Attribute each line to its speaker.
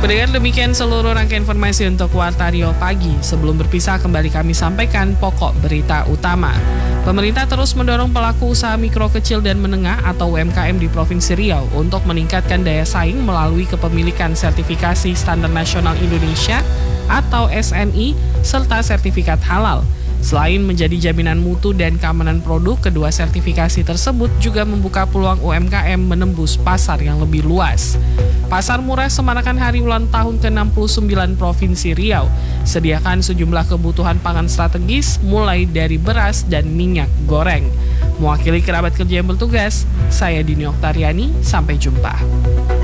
Speaker 1: Pendengar, demikian seluruh rangkaian informasi untuk Warta Rio Pagi. Sebelum berpisah, kembali kami sampaikan pokok berita utama. Pemerintah terus mendorong pelaku usaha mikro kecil dan menengah atau UMKM di Provinsi Riau untuk meningkatkan daya saing melalui kepemilikan sertifikasi Standar Nasional Indonesia atau SNI serta sertifikat halal. Selain menjadi jaminan mutu dan keamanan produk, kedua sertifikasi tersebut juga membuka peluang UMKM menembus pasar yang lebih luas. Pasar murah semarakan hari ulang tahun ke-69 Provinsi Riau. Sediakan sejumlah kebutuhan pangan strategis mulai dari beras dan minyak goreng. Mewakili kerabat kerja yang bertugas, saya Dini Oktariani, sampai jumpa.